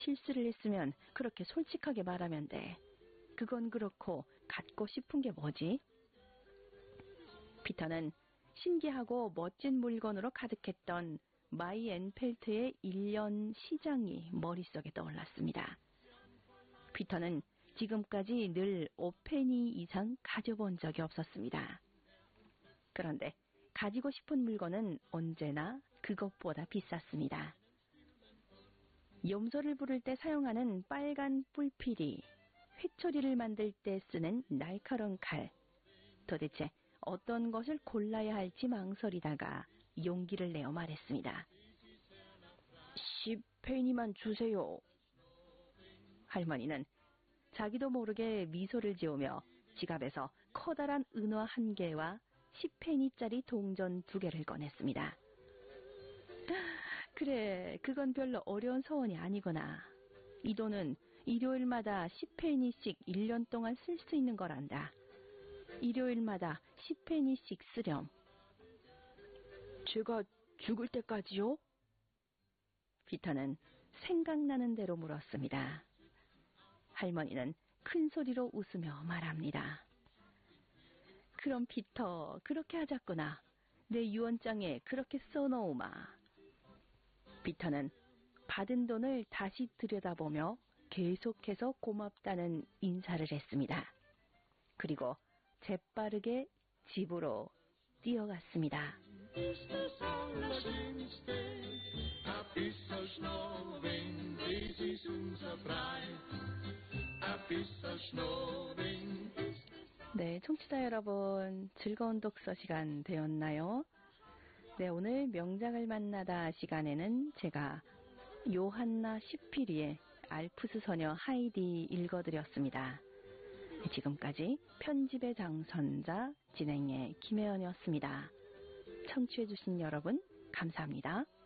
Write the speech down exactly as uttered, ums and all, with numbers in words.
실수를 했으면 그렇게 솔직하게 말하면 돼. 그건 그렇고 갖고 싶은 게 뭐지? 피터는 신기하고 멋진 물건으로 가득했던 마이엔펠트의 일 년 시장이 머릿속에 떠올랐습니다. 피터는 지금까지 늘 오 페니 이상 가져본 적이 없었습니다. 그런데 가지고 싶은 물건은 언제나 그것보다 비쌌습니다. 염소를 부를 때 사용하는 빨간 뿔필이, 회초리를 만들 때 쓰는 날카로운 칼, 도대체 어떤 것을 골라야 할지 망설이다가 용기를 내어 말했습니다. 십 페니만 주세요. 할머니는 자기도 모르게 미소를 지으며 지갑에서 커다란 은화 한 개와 십 페니짜리 동전 두 개를 꺼냈습니다. 그래, 그건 별로 어려운 서원이 아니구나. 이 돈은 일요일마다 십 페니씩 일 년 동안 쓸 수 있는 거란다. 일요일마다 십 페니씩 쓰렴. 제가 죽을 때까지요? 피터는 생각나는 대로 물었습니다. 할머니는 큰 소리로 웃으며 말합니다. 그럼 피터, 그렇게 하자꾸나. 내 유언장에 그렇게 써놓으마. 피터는 받은 돈을 다시 들여다보며 계속해서 고맙다는 인사를 했습니다. 그리고 재빠르게 집으로 뛰어갔습니다. 네, 청취자 여러분, 즐거운 독서 시간 되었나요? 네, 오늘 명작을 만나다 시간에는 제가 요한나 시피리의 알프스 소녀 하이디 읽어드렸습니다. 지금까지 편집의 장선자, 진행의 김혜연이었습니다. 청취해주신 여러분, 감사합니다.